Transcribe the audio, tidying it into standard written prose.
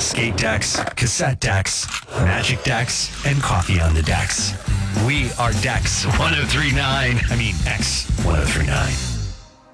skate decks, cassette decks, magic decks, and coffee on the decks. We are Dex 1039. I mean, X 1039.